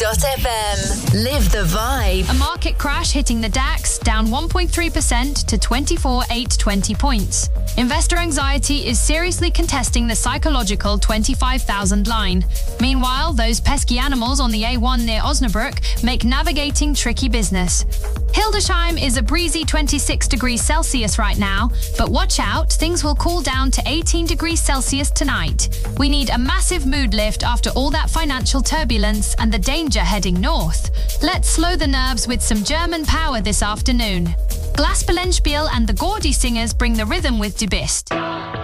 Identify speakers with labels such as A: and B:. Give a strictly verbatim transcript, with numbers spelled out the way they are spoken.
A: dot f m. Live the vibe.
B: A market crash hitting the DAX, down one point three percent to twenty-four thousand eight hundred twenty points. Investor anxiety is seriously contesting the psychological twenty-five thousand line. Meanwhile, those pesky animals on the A one near Osnabrück make navigating tricky business. Hildesheim is a breezy twenty-six degrees Celsius right now, but watch out, things will cool down to eighteen degrees Celsius tonight. We need a massive mood lift after all that financial turbulence and the danger heading north. Let's slow the nerves with some German power this afternoon. Glasperlenspiel and the Gordy Singers bring the rhythm with Du Bist.